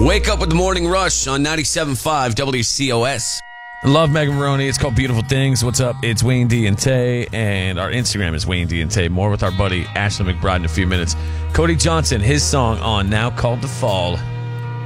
Wake up with the Morning Rush on 97.5 WCOS. Love Megan Maroney. It's called Beautiful Things. What's up? It's Wayne D and Tay, and our Instagram is Wayne D and Tay. More with our buddy Ashley McBride in a few minutes. Cody Johnson, his song on Now Called to Fall.